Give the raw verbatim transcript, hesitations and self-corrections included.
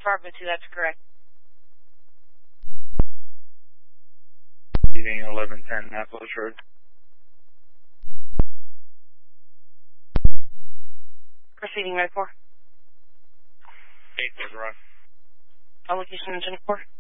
Bravo two, that's correct. Meeting eleven ten Annapolis Road. Proceeding right four. eight, Rock. On location engine four.